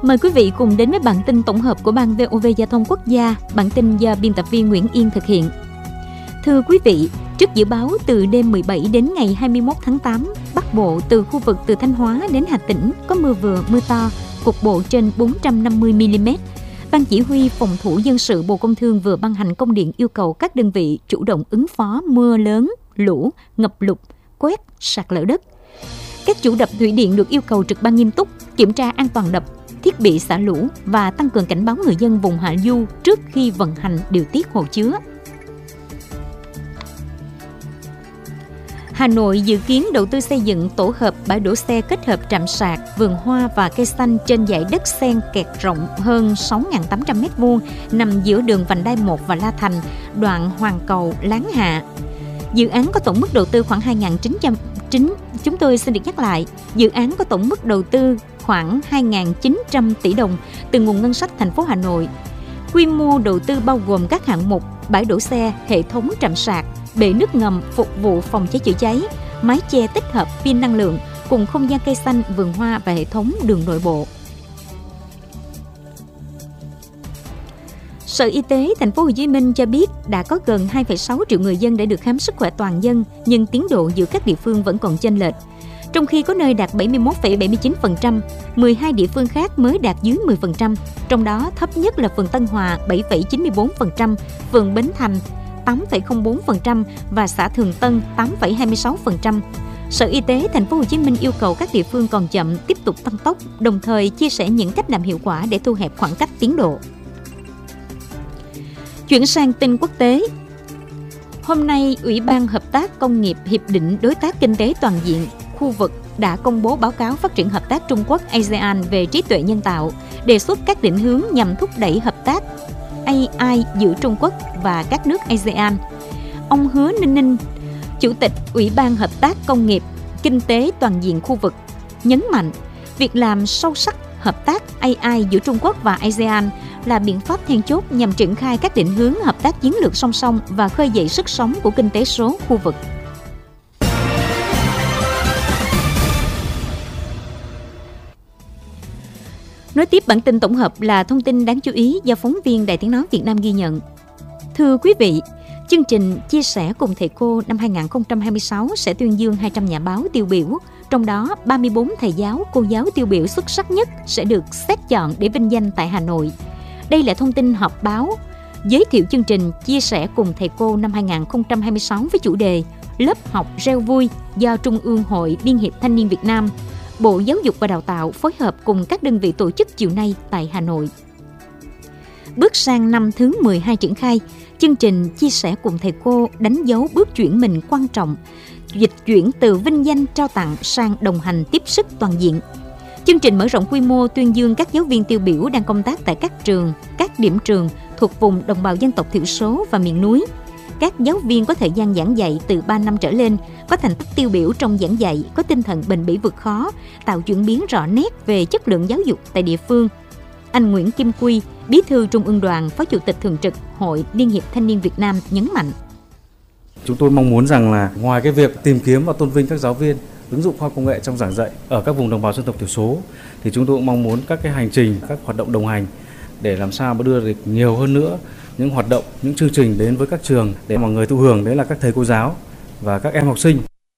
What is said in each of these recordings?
Mời quý vị cùng đến với bản tin tổng hợp của Ban VOV Giao thông Quốc gia. Bản tin do biên tập viên Nguyễn Yên thực hiện. Thưa quý vị, trước dự báo từ đêm 17 đến ngày 21 tháng 8, Bắc Bộ từ khu vực từ Thanh Hóa đến Hà Tĩnh có mưa vừa mưa to, cục bộ trên 450 mm. Ban Chỉ huy Phòng thủ dân sự Bộ Công Thương vừa ban hành công điện yêu cầu các đơn vị chủ động ứng phó mưa lớn, lũ, ngập lụt, quét, sạt lở đất. Các chủ đập thủy điện được yêu cầu trực ban nghiêm túc, kiểm tra an toàn đập, thiết bị xả lũ và tăng cường cảnh báo người dân vùng hạ du trước khi vận hành điều tiết hồ chứa. Hà Nội dự kiến đầu tư xây dựng tổ hợp bãi đỗ xe kết hợp trạm sạc, vườn hoa và cây xanh trên dãy đất sen kẹt rộng hơn 6.800 m2 nằm giữa đường Vành Đai 1 và La Thành, đoạn Hoàng Cầu, Láng Hạ. Dự án có tổng mức đầu tư khoảng chúng tôi xin được nhắc lại, dự án có tổng mức đầu tư khoảng 2.900 tỷ đồng từ nguồn ngân sách thành phố Hà Nội. Quy mô đầu tư bao gồm các hạng mục bãi đỗ xe, hệ thống trạm sạc, bể nước ngầm phục vụ phòng cháy chữa cháy, mái che tích hợp pin năng lượng cùng không gian cây xanh, vườn hoa và hệ thống đường nội bộ. Sở Y tế Thành phố Hồ Chí Minh cho biết đã có gần 2,6 triệu người dân đã được khám sức khỏe toàn dân, nhưng tiến độ giữa các địa phương vẫn còn chênh lệch. Trong khi có nơi đạt 71,79%, 12 địa phương khác mới đạt dưới 10%, trong đó thấp nhất là phường Tân Hòa 7,94%, phường Bến Thành 8,04% và xã Thường Tân 8,26%. Sở Y tế Thành phố Hồ Chí Minh yêu cầu các địa phương còn chậm tiếp tục tăng tốc, đồng thời chia sẻ những cách làm hiệu quả để thu hẹp khoảng cách tiến độ. Chuyển sang tin quốc tế. Hôm nay, Ủy ban Hợp tác Công nghiệp Hiệp định Đối tác Kinh tế Toàn diện khu vực đã công bố báo cáo phát triển hợp tác Trung Quốc ASEAN về trí tuệ nhân tạo, đề xuất các định hướng nhằm thúc đẩy hợp tác AI giữa Trung Quốc và các nước ASEAN. Ông Hứa Ninh Ninh, Chủ tịch Ủy ban Hợp tác Công nghiệp Kinh tế Toàn diện khu vực, nhấn mạnh việc làm sâu sắc hợp tác AI giữa Trung Quốc và ASEAN là biện pháp then chốt nhằm triển khai các định hướng hợp tác chiến lược song song và khơi dậy sức sống của kinh tế số khu vực. Nối tiếp bản tin tổng hợp là thông tin đáng chú ý do phóng viên Đài Tiếng nói Việt Nam ghi nhận. Thưa quý vị, chương trình Chia sẻ cùng thầy cô năm 2026 sẽ tuyên dương 200 nhà báo tiêu biểu, trong đó 34 thầy giáo, cô giáo tiêu biểu xuất sắc nhất sẽ được xét chọn để vinh danh tại Hà Nội. Đây là thông tin họp báo giới thiệu chương trình Chia sẻ cùng thầy cô năm 2026 với chủ đề Lớp học reo vui do Trung ương Hội Liên hiệp Thanh niên Việt Nam, Bộ Giáo dục và Đào tạo phối hợp cùng các đơn vị tổ chức chiều nay tại Hà Nội. Bước sang năm thứ 12 triển khai, chương trình Chia sẻ cùng thầy cô đánh dấu bước chuyển mình quan trọng, dịch chuyển từ vinh danh trao tặng sang đồng hành tiếp sức toàn diện. Chương trình mở rộng quy mô tuyên dương các giáo viên tiêu biểu đang công tác tại các trường, các điểm trường thuộc vùng đồng bào dân tộc thiểu số và miền núi. Các giáo viên có thời gian giảng dạy từ 3 năm trở lên, có thành tích tiêu biểu trong giảng dạy, có tinh thần bền bỉ vượt khó, tạo chuyển biến rõ nét về chất lượng giáo dục tại địa phương. Anh Nguyễn Kim Quy, Bí thư Trung ương Đoàn, Phó Chủ tịch Thường trực Hội Liên hiệp Thanh niên Việt Nam nhấn mạnh. Chúng tôi mong muốn rằng là ngoài cái việc tìm kiếm và tôn vinh các giáo viên ứng dụng khoa học công nghệ trong giảng dạy ở các vùng đồng bào dân tộc thiểu số, thì chúng tôi cũng mong muốn các cái hành trình, các hoạt động đồng hành để làm sao mà đưa được nhiều hơn nữa những hoạt động, những chương trình đến với các trường để mọi người thụ hưởng, đấy là các thầy cô giáo và các em học sinh.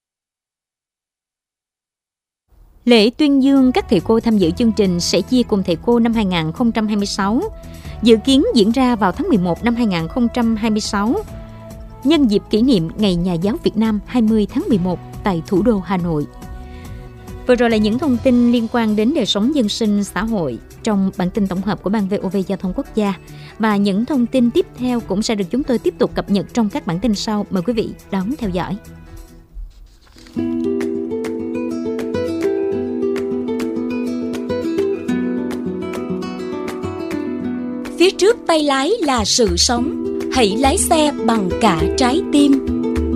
Lễ tuyên dương các thầy cô tham dự chương trình Sẻ chia cùng thầy cô năm 2026 dự kiến diễn ra vào tháng 11 năm 2026, nhân dịp kỷ niệm Ngày Nhà giáo Việt Nam 20 tháng 11 tại thủ đô Hà Nội. Vừa rồi là những thông tin liên quan đến đời sống dân sinh xã hội trong bản tin tổng hợp của Ban VOV Giao thông Quốc gia. Và những thông tin tiếp theo cũng sẽ được chúng tôi tiếp tục cập nhật trong các bản tin sau. Mời quý vị đón theo dõi. Phía trước tay lái là sự sống, hãy lái xe bằng cả trái tim.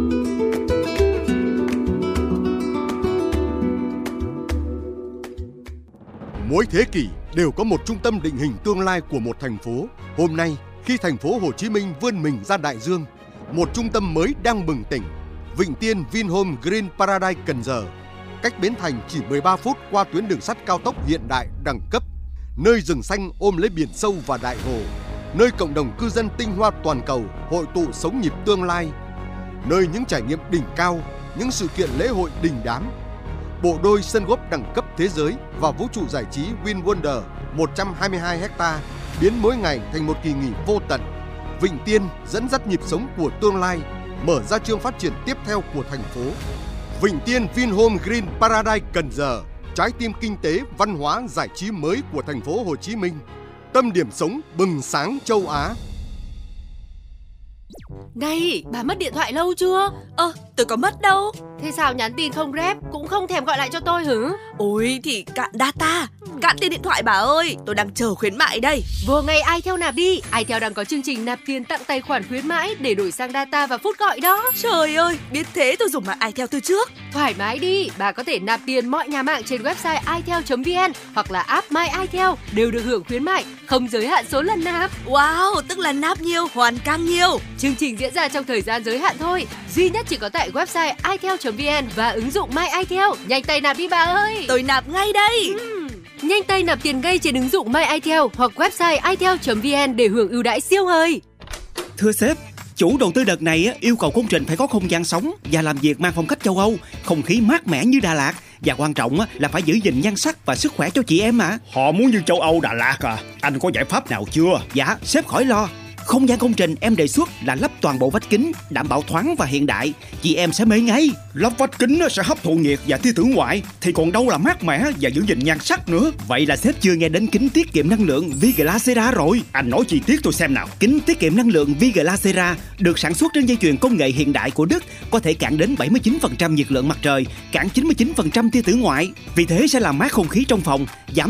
Mỗi thế kỷ đều có một trung tâm định hình tương lai của một thành phố. Hôm nay, khi thành phố Hồ Chí Minh vươn mình ra đại dương, một trung tâm mới đang bừng tỉnh. Vịnh Tiên Vinhome Green Paradise Cần Giờ, cách Bến Thành chỉ 13 phút qua tuyến đường sắt cao tốc hiện đại đẳng cấp. nơi rừng xanh ôm lấy biển sâu và đại hồ, nơi cộng đồng cư dân tinh hoa toàn cầu hội tụ sống nhịp tương lai, nơi những trải nghiệm đỉnh cao, những sự kiện lễ hội đình đám. Bộ đôi sân golf đẳng cấp thế giới và vũ trụ giải trí Win Wonder 122 ha biến mỗi ngày thành một kỳ nghỉ vô tận. Vịnh Tiên dẫn dắt nhịp sống của tương lai, mở ra chương phát triển tiếp theo của thành phố. Vịnh Tiên Vinhome Green Paradise Cần Giờ, trái tim kinh tế, văn hóa, giải trí mới của thành phố Hồ Chí Minh. Tâm điểm sống bừng sáng châu Á. Này, bà mất điện thoại lâu chưa? Tôi có mất đâu. Thế sao nhắn tin không rep, cũng không thèm gọi lại cho tôi hử? Ôi thì cạn data, cạn tiền điện thoại bà ơi. Tôi đang chờ khuyến mại đây. Vô ngay iTel nạp đi. iTel đang có chương trình nạp tiền tặng tài khoản khuyến mãi để đổi sang data và phút gọi đó. Trời ơi, biết thế tôi dùng mạng iTel từ trước. Thoải mái đi, bà có thể nạp tiền mọi nhà mạng trên website itel.vn hoặc là app My iTel đều được hưởng khuyến mại, không giới hạn số lần nạp. Wow, tức là nạp nhiều, hoàn càng nhiều. Chương trình diễn ra trong thời gian giới hạn thôi, duy nhất chỉ có tại website itel.vn và ứng dụng My iTel. Nhanh tay nạp đi bà ơi. Tôi nạp ngay đây. Nhanh tay nạp tiền ngay trên ứng dụng My iTel hoặc website itel.vn để hưởng ưu đãi siêu hời. Thưa sếp, chủ đầu tư đợt này yêu cầu công trình phải có không gian sống và làm việc mang phong cách châu Âu, không khí mát mẻ như Đà Lạt. Và quan trọng là phải giữ gìn nhan sắc và sức khỏe cho chị em mà. Họ muốn như châu Âu Đà Lạt à? Anh có giải pháp nào chưa? Dạ, sếp khỏi lo. Không gian công trình em đề xuất là lắp toàn bộ vách kính, đảm bảo thoáng và hiện đại. Chị em sẽ mê ngay. Lắp vách kính sẽ hấp thụ nhiệt và tia tử ngoại, thì còn đâu là mát mẻ và giữ gìn nhan sắc nữa. Vậy là sếp chưa nghe đến kính tiết kiệm năng lượng Viglacera rồi. Anh nói chi tiết tôi xem nào. Kính tiết kiệm năng lượng Viglacera được sản xuất trên dây chuyền công nghệ hiện đại của Đức, có thể cản đến 79% nhiệt lượng mặt trời, cản 99% tia tử ngoại. Vì thế sẽ làm mát không khí trong phòng, giảm